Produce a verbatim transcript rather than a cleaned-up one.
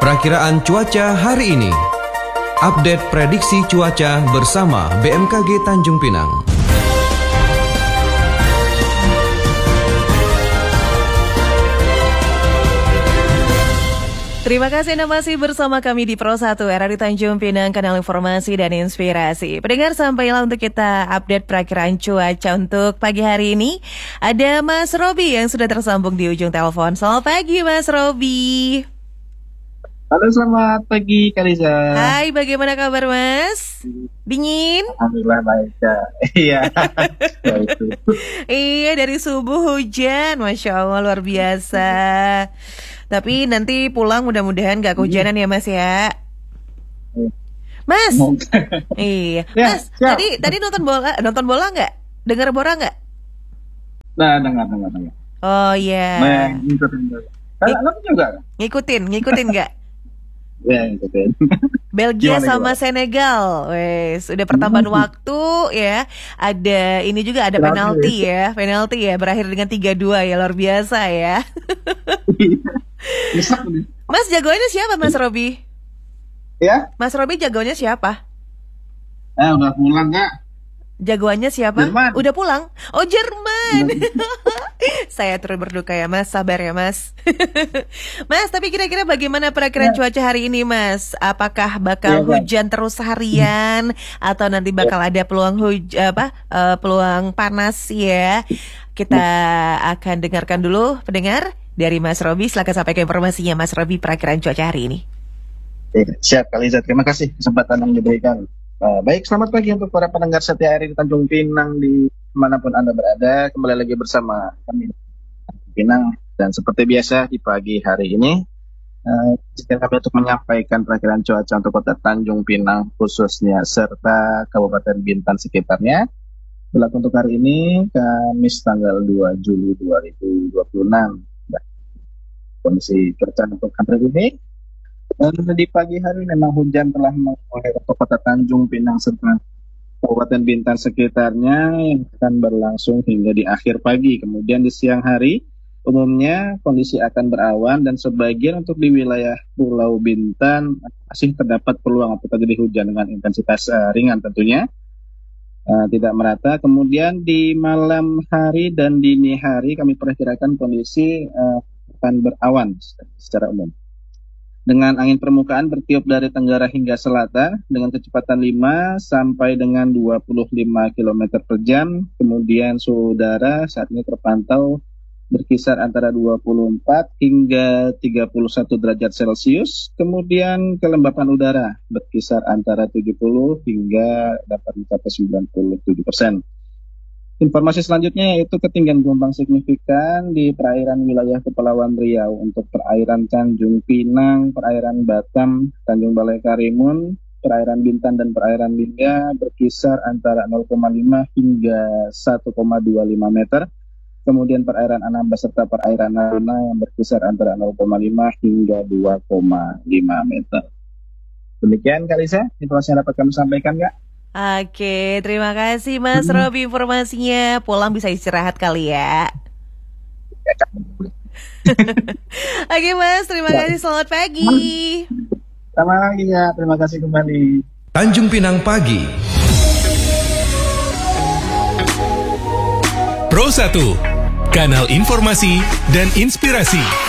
Perakiraan cuaca hari ini. Update prediksi cuaca bersama B M K G Tanjung Pinang. Terima kasih Anda masih bersama kami di Pro satu R R I Tanjung Pinang, kanal informasi dan inspirasi. Pendengar, sampailah untuk kita update perakiraan cuaca untuk pagi hari ini. Ada Mas Robi yang sudah tersambung di ujung telepon. Selamat pagi Mas Robi. Halo, selamat pagi Kaliza. Hai, bagaimana kabar Mas? Dingin? Alhamdulillah baik ya. Iya. Iya, dari subuh hujan, Masya Allah luar biasa. Tapi nanti pulang mudah-mudahan gak kehujanan ya Mas ya. Mas, iya, Mas. Ya, tadi tadi nonton bola, nonton bola nggak? Dengar bola nggak? Nah, dengar, dengar, dengar. Oh iya. Nah, ngikutin juga. Kalau juga? Ngikutin, ngikutin nggak? Ya, ngikutin. Belgia Gimana, sama gimana? Senegal, wes, udah pertambahan waktu ya. Ada ini juga ada penalti ya, penalti ya, berakhir dengan tiga dua ya, luar biasa ya. Mas, jagoannya siapa Mas Robi? Ya? Mas Robi jagoannya siapa? Eh, udah pulang nggak? Jagoannya siapa? Jerman. Udah pulang? Oh, Jerman. Saya turut berduka ya Mas, sabar ya Mas. Mas, tapi kira-kira bagaimana perakiraan ya. cuaca hari ini Mas? Apakah bakal ya, hujan ya. terus harian atau nanti bakal ya. ada peluang hujan apa? Uh, peluang panas ya? Kita ya. akan dengarkan dulu pendengar dari Mas Robi. Silakan sampaikan informasinya Mas Robi, perakiraan cuaca hari ini. Ya, siap Kaliza, terima kasih kesempatan yang diberikan. Uh, baik, selamat pagi untuk para pendengar setia R R I Tanjung Pinang di manapun Anda berada. Kembali lagi bersama kami Tanjung Pinang, dan seperti biasa di pagi hari ini uh, kami untuk menyampaikan perakiraan cuaca untuk kota Tanjung Pinang khususnya serta Kabupaten Bintan sekitarnya. Berlaku untuk hari ini Kamis tanggal dua Juli dua ribu dua puluh enam. Nah, kondisi cuaca untuk hari ini, dan di pagi hari memang hujan telah mengguyur kota Tanjung Pinang serta Kabupaten Bintan sekitarnya yang akan berlangsung hingga di akhir pagi. Kemudian di siang hari umumnya kondisi akan berawan dan sebagian untuk di wilayah Pulau Bintan masih terdapat peluang atau terjadi hujan dengan intensitas uh, ringan tentunya, uh, tidak merata. Kemudian di malam hari dan dini hari kami perkirakan kondisi uh, akan berawan secara umum, dengan angin permukaan bertiup dari tenggara hingga selatan dengan kecepatan lima sampai dengan dua puluh lima kilometer per jam. Kemudian suhu udara saat ini terpantau berkisar antara dua puluh empat hingga tiga puluh satu derajat Celcius. Kemudian kelembapan udara berkisar antara tujuh puluh hingga dapat mencapai sembilan puluh tujuh persen. Informasi selanjutnya yaitu ketinggian gelombang signifikan di perairan wilayah Kepulauan Riau untuk perairan Tanjung Pinang, perairan Batam, Tanjung Balai Karimun, perairan Bintan dan perairan Lingga berkisar antara nol koma lima hingga satu koma dua lima meter. Kemudian perairan Anambas serta perairan Natuna yang berkisar antara nol koma lima hingga dua koma lima meter. Demikian Kalisa, informasi yang dapat kami sampaikan, Kak. Oke, terima kasih Mas hmm. Robi informasinya. Pulang bisa istirahat kali ya. Oke Mas, terima ya. kasih. Selamat pagi. Selamat pagi ya, terima kasih kembali. Tanjung Pinang Pagi. Pro satu, kanal informasi dan inspirasi.